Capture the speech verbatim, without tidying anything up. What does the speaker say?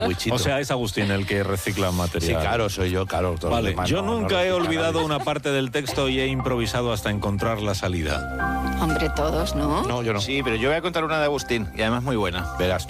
Wichito. O sea, es Agustín el que recicla material. Sí, claro, soy yo, claro. Todo Vale, demás, yo no, nunca no he olvidado nadie. una parte del texto y he improvisado hasta encontrar la salida. Hombre, todos, ¿no? No, yo no. Sí, pero yo voy a contar una de Agustín, y además muy buena. Verás.